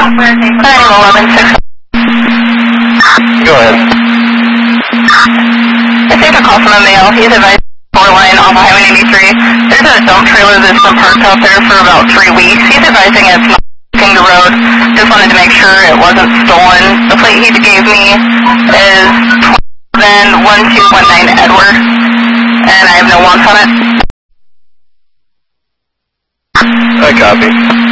911-6. Go ahead. I think a call from a male. He's advised 4-line off Highway 93. There's a dump trailer that's been parked out there for about 3 weeks. He's advising it's not blocking the road. Just wanted to make sure it wasn't stolen. The plate he gave me is 1219 Edward, and I have no wants on it. I copy.